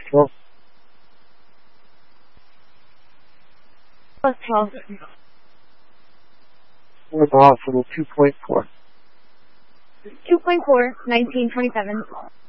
12. Plus 12. For the hospital, 2.4. 2.4, 1927.